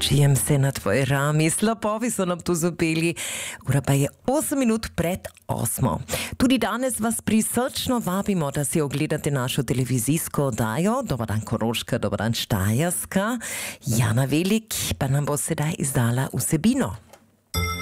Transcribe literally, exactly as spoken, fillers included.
Čijem se na tvoj rami, slapovi so nam tu zapeli. Ura pa je osem minut pred osmo. Tudi danes vas prisrčno vabimo, da si ogledate našo televizijsko oddajo. Dobar dan Koroška, dobar dan Štajerska. Jana Velik pa nam bo sedaj izdala vsebino.